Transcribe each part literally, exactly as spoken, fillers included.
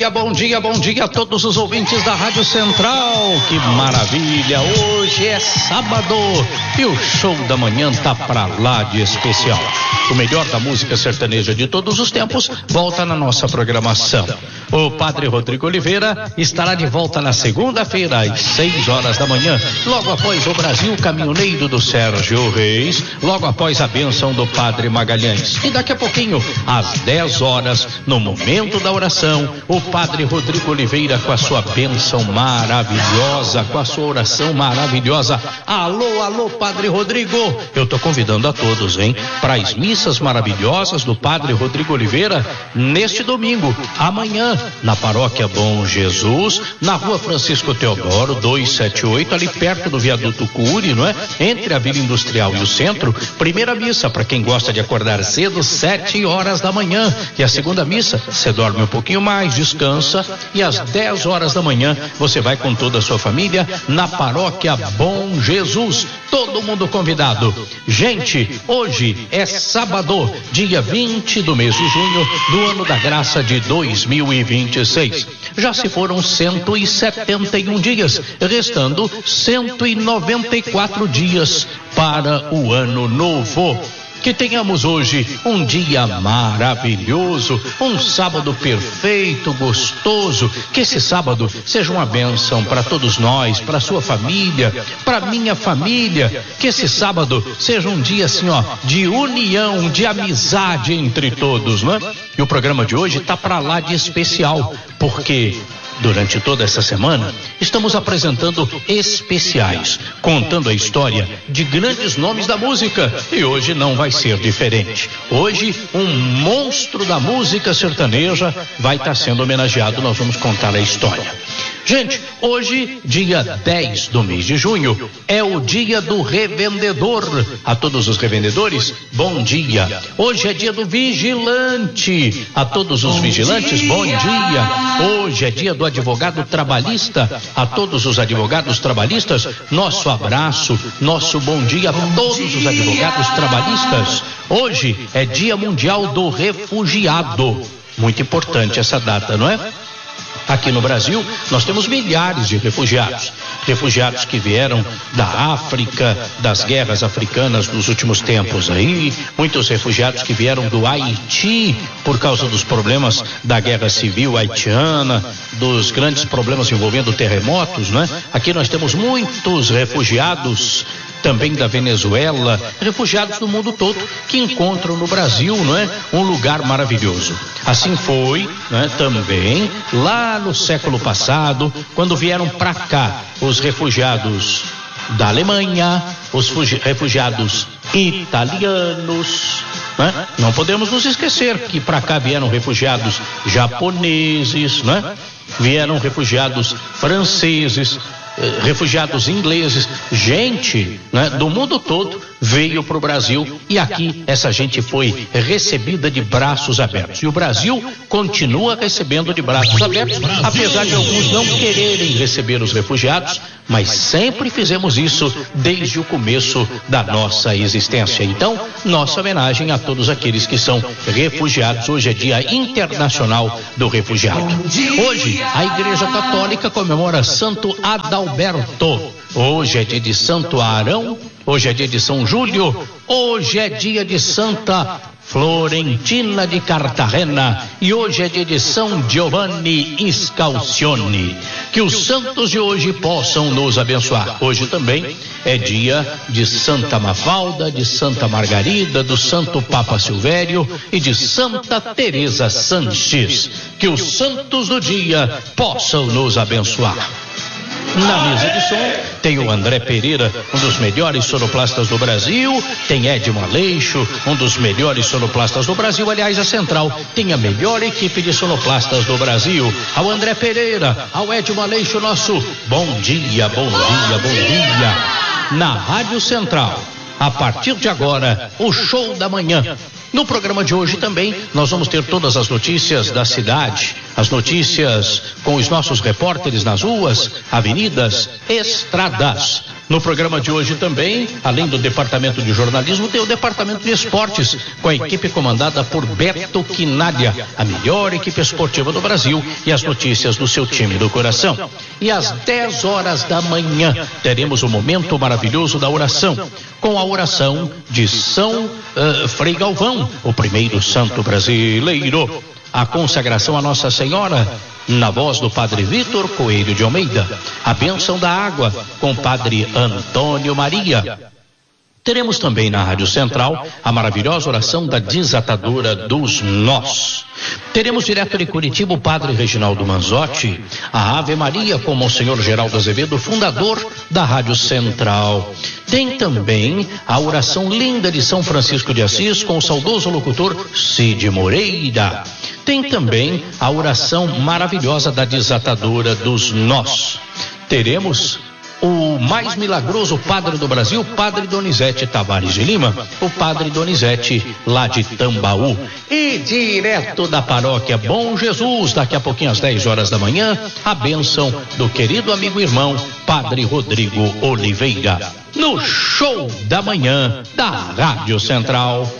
dia, bom dia, bom dia a todos os ouvintes da Rádio Central. Que maravilha, hoje é sábado e o show da manhã tá pra lá de especial. O melhor da música sertaneja de todos os tempos volta na nossa programação. O Padre Rodrigo Oliveira estará de volta na segunda-feira às seis horas da manhã, logo após o Brasil Caminhoneiro do Sérgio Reis, logo após a bênção do Padre Magalhães. E daqui a pouquinho, às dez horas, no momento da oração, o Padre Rodrigo Oliveira com a sua bênção maravilhosa, com a sua oração maravilhosa. Alô, alô, Padre Rodrigo. Eu tô convidando a todos, hein, para as missas maravilhosas do Padre Rodrigo Oliveira neste domingo, amanhã, na Paróquia Bom Jesus, na Rua Francisco Teodoro, duzentos e setenta e oito, ali perto do viaduto Cury, não é? Entre a Vila Industrial e o centro. Primeira missa, para quem gosta de acordar cedo, sete horas da manhã. E a segunda missa, você dorme um pouquinho mais, descansa, e às dez horas da manhã você vai com toda a sua família na Paróquia Bom Jesus. Todo mundo convidado. Gente, hoje é sábado, dia vinte do mês de junho do ano da graça de dois mil e vinte e seis. Já se foram cento e setenta e um dias, restando cento e noventa e quatro dias para o ano novo. Que tenhamos hoje um dia maravilhoso, um sábado perfeito, gostoso. Que esse sábado seja uma bênção para todos nós, para sua família, para minha família. Que esse sábado seja um dia assim, ó, de união, de amizade entre todos, não é? E o programa de hoje tá para lá de especial, porque durante toda essa semana, estamos apresentando especiais, contando a história de grandes nomes da música. E hoje não vai ser diferente. Hoje, um monstro da música sertaneja vai estar sendo homenageado. Nós vamos contar a história. Gente, hoje, dia dez do mês de junho, é o dia do revendedor. A todos os revendedores, bom dia. Hoje é dia do vigilante. A todos os vigilantes, bom dia. Hoje é dia do advogado trabalhista. A todos os advogados trabalhistas, nosso abraço, nosso bom dia a todos os advogados trabalhistas. Hoje é dia mundial do refugiado. Muito importante essa data, não é? Aqui no Brasil, nós temos milhares de refugiados. Refugiados que vieram da África, das guerras africanas dos últimos tempos aí. Muitos refugiados que vieram do Haiti por causa dos problemas da guerra civil haitiana, dos grandes problemas envolvendo terremotos, né? Aqui nós temos muitos refugiados também da Venezuela, refugiados do mundo todo que encontram no Brasil, não é? Um lugar maravilhoso. Assim foi, né? Também lá no século passado, quando vieram para cá os refugiados da Alemanha, os refugiados italianos, né? Não podemos nos esquecer que para cá vieram refugiados japoneses, né? Vieram refugiados franceses, refugiados ingleses, gente, né, do mundo todo veio para o Brasil, e aqui essa gente foi recebida de braços abertos. E o Brasil continua recebendo de braços abertos, apesar de alguns não quererem receber os refugiados, mas sempre fizemos isso desde o começo da nossa existência. Então, nossa homenagem a todos aqueles que são refugiados. Hoje é Dia Internacional do Refugiado. Hoje, a Igreja Católica comemora Santo Adalberto. Hoje é dia de Santo Arão. Hoje é dia de São Júlio. Hoje é dia de Santa Florentina de Cartagena. E hoje é dia de São Giovanni Scalcione. Que os santos de hoje possam nos abençoar. Hoje também é dia de Santa Mafalda, de Santa Margarida, do Santo Papa Silvério e de Santa Teresa Sanches. Que os santos do dia possam nos abençoar. Na mesa de som tem o André Pereira, um dos melhores sonoplastas do Brasil. Tem Edmo Aleixo, um dos melhores sonoplastas do Brasil. Aliás, a Central tem a melhor equipe de sonoplastas do Brasil. Ao André Pereira, ao Edmo Aleixo, nosso bom dia, bom dia, bom dia. Na Rádio Central, a partir de agora, o show da manhã. No programa de hoje também nós vamos ter todas as notícias da cidade, as notícias com os nossos repórteres nas ruas, avenidas, estradas. No programa de hoje também, além do departamento de jornalismo, tem o departamento de esportes, com a equipe comandada por Beto Quinalha, a melhor equipe esportiva do Brasil, e as notícias do seu time do coração. E às dez horas da manhã teremos o momento maravilhoso da oração, com a oração de São uh, Frei Galvão, o primeiro santo brasileiro. A consagração a Nossa Senhora, na voz do Padre Vitor Coelho de Almeida. A bênção da água, com o Padre Antônio Maria. Teremos também na Rádio Central a maravilhosa oração da desatadora dos nós. Teremos direto de Curitiba o Padre Reginaldo Manzotti, a Ave Maria com Monsenhor Geraldo Azevedo, fundador da Rádio Central. Tem também a oração linda de São Francisco de Assis com o saudoso locutor Cid Moreira. Tem também a oração maravilhosa da desatadora dos nós. Teremos o mais milagroso padre do Brasil, Padre Donizete Tavares de Lima, o Padre Donizete lá de Tambaú. E direto da paróquia Bom Jesus, daqui a pouquinho às dez horas da manhã, a bênção do querido amigo e irmão Padre Rodrigo Oliveira. No Show da Manhã da Rádio Central.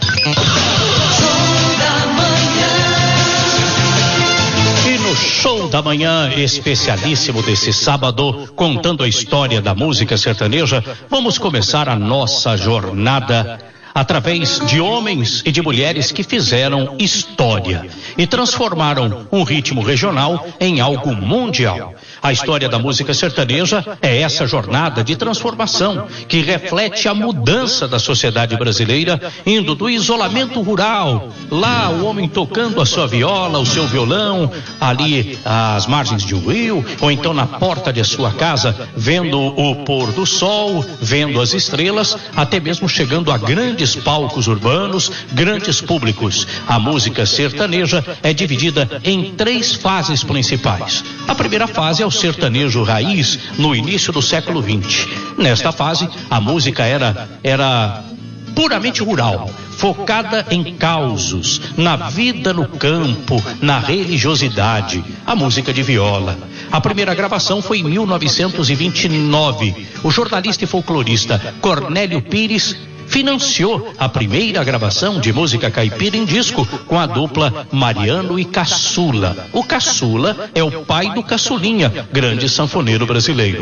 Show da Manhã especialíssimo desse sábado, contando a história da música sertaneja. Vamos começar a nossa jornada através de homens e de mulheres que fizeram história e transformaram um ritmo regional em algo mundial. A história da música sertaneja é essa jornada de transformação que reflete a mudança da sociedade brasileira, indo do isolamento rural, lá o homem tocando a sua viola, o seu violão, ali às margens de um rio, ou então na porta de sua casa, vendo o pôr do sol, vendo as estrelas, até mesmo chegando a grandes palcos urbanos, grandes públicos. A música sertaneja é dividida em três fases principais. A primeira fase é o sertanejo raiz, no início do século vinte. Nesta fase, a música era, era puramente rural, focada em causos, na vida no campo, na religiosidade, a música de viola. A primeira gravação foi em mil novecentos e vinte e nove. O jornalista e folclorista Cornélio Pires financiou a primeira gravação de música caipira em disco com a dupla Mariano e Caçula. O Caçula é o pai do Caçulinha, grande sanfoneiro brasileiro.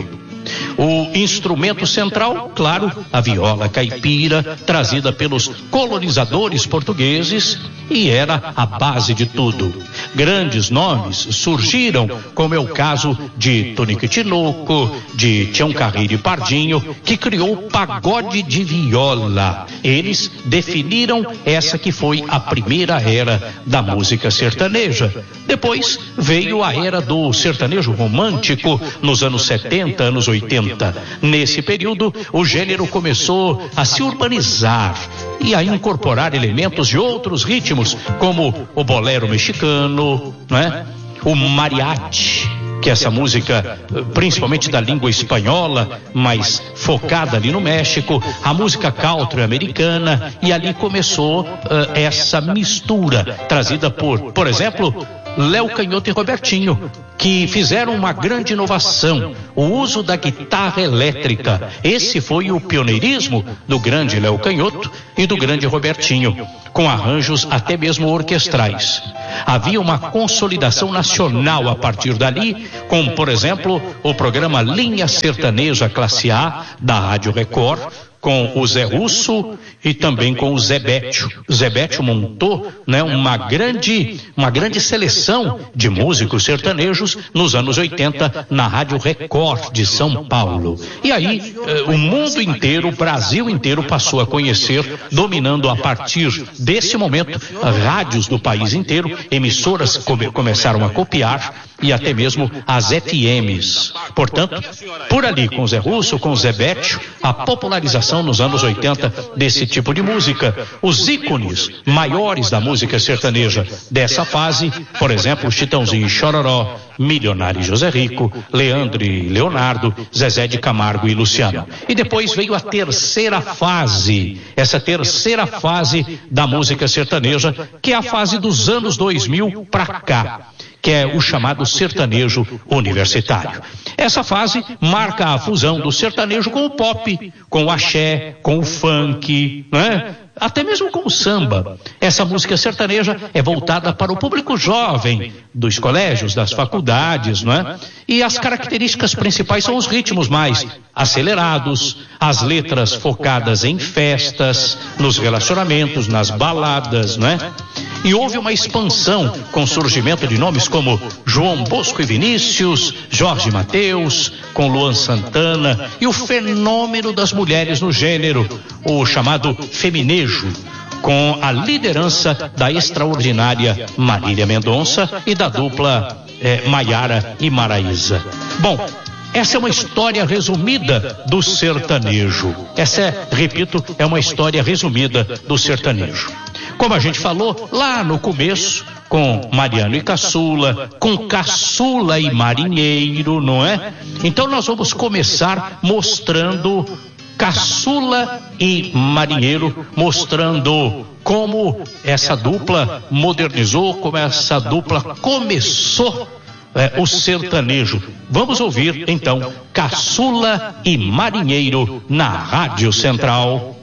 O instrumento central, claro, a viola caipira, trazida pelos colonizadores portugueses, e era a base de tudo. Grandes nomes surgiram, como é o caso de Tonico Tinoco, de Tião Carreiro e Pardinho, que criou o pagode de viola. Eles definiram essa que foi a primeira era da música sertaneja. Depois veio a era do sertanejo romântico, nos anos setenta, anos oitenta. Nesse período, o gênero começou a se urbanizar e a incorporar elementos de outros ritmos, como o bolero mexicano, né? O mariachi, que é essa música principalmente da língua espanhola, mas focada ali no México, a música country americana, e ali começou uh, essa mistura trazida por, por exemplo, Léo Canhoto e Robertinho, que fizeram uma grande inovação, o uso da guitarra elétrica. Esse foi o pioneirismo do grande Léo Canhoto e do grande Robertinho, com arranjos até mesmo orquestrais. Havia uma consolidação nacional a partir dali, como, por exemplo, o programa Linha Sertaneja Classe A da Rádio Record, com o Zé Russo e também com o Zé Bétio. O Zé Bétio montou, né, uma grande, uma grande seleção de músicos sertanejos nos anos oitenta na Rádio Record de São Paulo. E aí eh, o mundo inteiro, o Brasil inteiro passou a conhecer, dominando a partir desse momento rádios do país inteiro, emissoras come, começaram a copiar e até mesmo as F Ms. Portanto, por ali com o Zé Russo, com o Zé Bétio, a popularização formação nos anos oitenta desse tipo de música. Os ícones maiores da música sertaneja dessa fase, por exemplo, Chitãozinho e Chororó, Milionário e José Rico, Leandro e Leonardo, Zezé de Camargo e Luciano. E depois veio a terceira fase, essa terceira fase da música sertaneja, que é a fase dos anos dois mil pra cá, que é o chamado sertanejo universitário. Essa fase marca a fusão do sertanejo com o pop, com o axé, com o funk, né? Até mesmo com o samba. Essa música sertaneja é voltada para o público jovem, dos colégios, das faculdades, não é? E as características principais são os ritmos mais acelerados, as letras focadas em festas, nos relacionamentos, nas baladas, não é? E houve uma expansão com o surgimento de nomes como João Bosco e Vinícius, Jorge Mateus, com Luan Santana, e o fenômeno das mulheres no gênero, o chamado feminejo, com a liderança da extraordinária Marília Mendonça e da dupla eh, Maiara e Maraísa. Bom, essa é uma história resumida do sertanejo. Essa é, repito, é uma história resumida do sertanejo. Como a gente falou lá no começo, com Mariano e Caçula, com Caçula e Marinheiro, não é? Então nós vamos começar mostrando Caçula e Marinheiro, mostrando como essa dupla modernizou, como essa dupla começou é, o sertanejo. Vamos ouvir então Caçula e Marinheiro na Rádio Central.